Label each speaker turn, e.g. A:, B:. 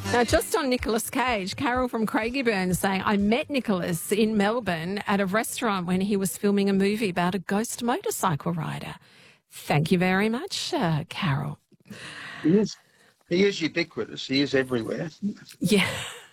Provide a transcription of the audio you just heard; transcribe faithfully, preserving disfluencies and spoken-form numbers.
A: Now, just on Nicolas Cage, Carol from Craigieburn saying, I met Nicolas in Melbourne at a restaurant when he was filming a movie about a ghost motorcycle rider. Thank you very much, uh, Carol.
B: He is. He is ubiquitous. He is everywhere.
A: Yeah.